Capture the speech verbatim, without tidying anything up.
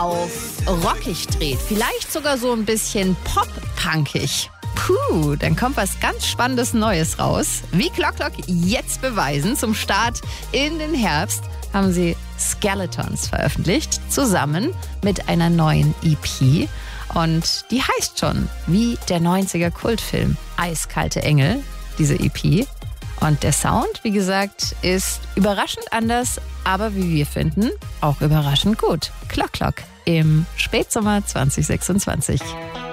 auf rockig dreht, vielleicht sogar so ein bisschen pop-punkig. Puh, dann kommt was ganz Spannendes Neues raus. Wie Clock Clock jetzt beweisen, zum Start in den Herbst haben sie Skeletons veröffentlicht, zusammen mit einer neuen E P. Und die heißt schon wie der neunziger Kultfilm Eiskalte Engel, diese E P. Und der Sound, wie gesagt, ist überraschend anders, aber wie wir finden, auch überraschend gut. Clock Clock im Spätsommer zwanzig sechsundzwanzig.